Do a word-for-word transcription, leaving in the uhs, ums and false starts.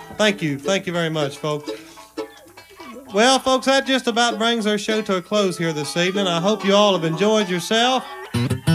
Thank you. Thank you very much, folks. Well, folks, that just about brings our show to a close here this evening. I hope you all have enjoyed yourself.